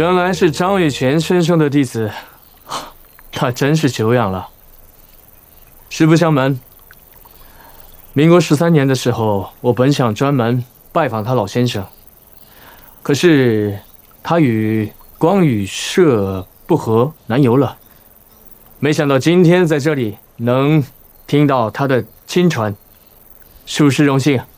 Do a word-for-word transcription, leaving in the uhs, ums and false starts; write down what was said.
原来是张玉泉先生的弟子，那真是久仰了。实不相瞒，民国十三年的时候，我本想专门拜访他老先生，可是他与光宇社不和，难游了。没想到今天在这里能听到他的亲传，属实荣幸。